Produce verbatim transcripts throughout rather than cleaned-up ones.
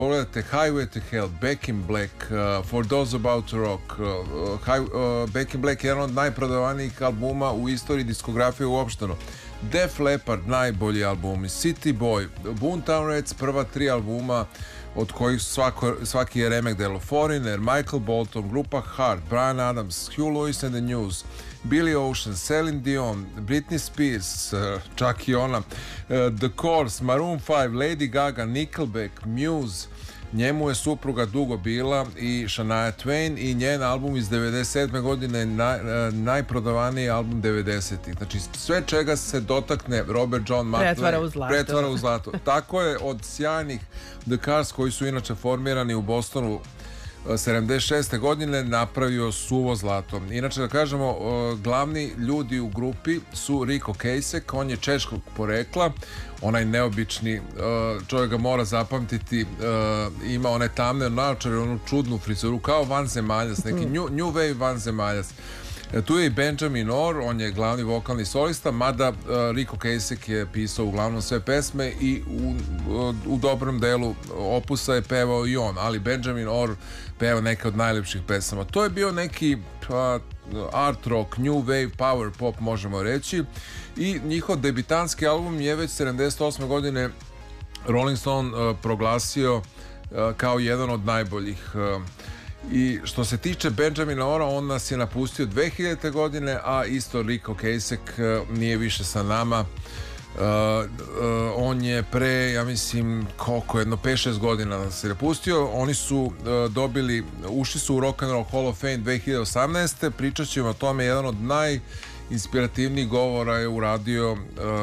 pogledate Highway to Hell, Back in Black, uh, For Those About to Rock, uh, high, uh, Back in Black je jedan od najprodavanijih albuma u istoriji diskografije uopšteno. Def Leppard, najbolji albumi, City Boy, Boomtown Rats, prva tri albuma od kojih svako, svaki je remek delo, Foreigner, Michael Bolton, grupa Heart, Bryan Adams, Huey Lewis and the News, Billy Ocean, Celine Dion, Britney Spears, uh, čak i ona, uh, The Course, Maroon five, Lady Gaga, Nickelback, Muse, njemu je supruga dugo bila i Shania Twain i njen album iz devedeset sedme godine naj, uh, najprodavaniji album devedesetih. Znači sve čega se dotakne Robert John McVie pretvara u zlato. Pretvara u zlato. Tako je od sjajnih The Cars koji su inače formirani u Bostonu sedamdeset šeste godine napravio suvo zlato. Inače da kažemo, glavni ljudi u grupi su Rico Ocasek, on je češkog porekla, onaj neobični, čovjek ga mora zapamtiti, ima one tamne naočare, onu čudnu frizuru, kao vanzemaljac, neki new, new wave vanzemaljac. Tu je i Benjamin Orr, on je glavni vokalni solista, mada uh, Rico Ocasek je pisao uglavnom sve pesme i u, u, u dobrom delu opusa je pevao i on, ali Benjamin Orr peva neke od najlepših pesama. To je bio neki uh, art rock, new wave, power pop možemo reći, i njihov debitanski album je već sedamdeset osme godine Rolling Stone uh, proglasio uh, kao jedan od najboljih. Uh, I što se tiče Benjamina Orra, on nas je napustio dve hiljadite godine, a isto Rico Ocasek nije više sa nama. Uh, uh, on je pre, ja mislim, koliko, jedno pet šest godina nas je napustio. Oni su uh, dobili, ušli su u Rock and Roll Hall of Fame dve hiljade osamnaeste. Pričat ćemo o tome, jedan od najinspirativnijih govora je uradio uh,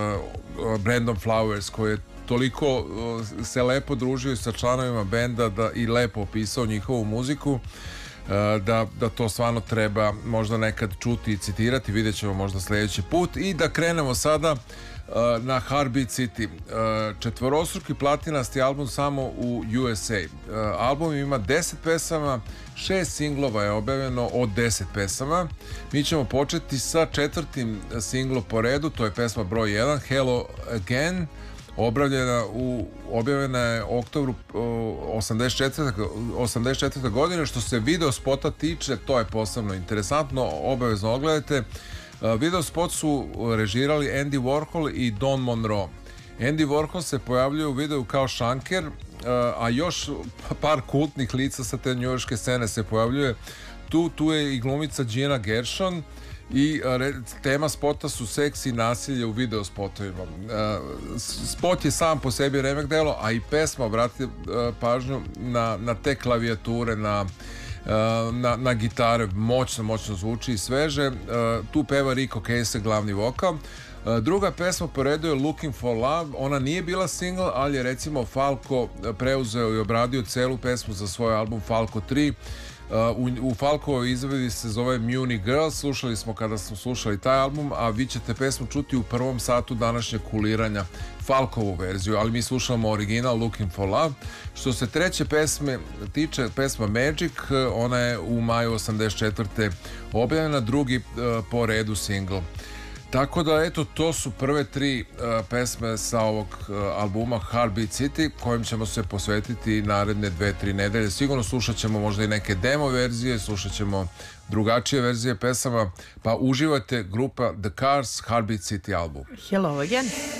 Brandon Flowers, koji je toliko uh, se lepo družio sa članovima benda da, i lepo opisao njihovu muziku, uh, da, da to stvarno treba možda nekad čuti i citirati. Vidjet ćemo možda sljedeći put. I da krenemo sada uh, na Heartbeat City. Uh, četvorostruki platinasti album samo u U S A. Uh, album ima deset pesama, šest singlova je objavljeno od deset pesama. Mi ćemo početi sa četvrtim singlom po redu, to je pesma broj jedan, Hello Again, Objavljena u, objavljena je u oktobru osamdeset četvrte godine. Što se video spota tiče, to je posebno interesantno, obavezno ogledajte. Uh, video spot su režirali Andy Warhol i Don Monroe. Andy Warhol se pojavljuje u videu kao šanker, uh, a još par kultnih lica sa te njujorške scene se pojavljuje. Tu, tu je i glumica Gina Gershon. I re, tema spota su seks i nasilje u video spotovima. Uh, spot je sam po sebi remek delo, a i pesma, obratite uh, pažnju na, na te klavijature, na, uh, na, na gitare, moćno, moćno zvuči i sveže. Uh, tu peva Rico Ocasek, glavni vokal. Uh, druga pesma po redu je Looking for Love. Ona nije bila single, ali je recimo Falco preuzeo i obradio celu pesmu za svoj album Falco tri. Uh, u, u Falkovoj izvedi se zove Munich Girls, slušali smo kada smo slušali taj album, a vi ćete pesmu čuti u prvom satu današnjeg kuliranja, Falkovu verziju, ali mi slušamo original Looking for Love. Što se treće pesme tiče, pesma Magic, ona je u maju osamdeset četvrte objavljena, drugi uh, po redu single. Tako da, eto, to su prve tri uh, pesme sa ovog uh, albuma Heartbeat City, kojim ćemo se posvetiti naredne dve, tri nedelje. Sigurno slušat ćemo možda i neke demo verzije, slušat ćemo drugačije verzije pesama, pa uživajte, grupa The Cars, Heartbeat City album. Hello Again.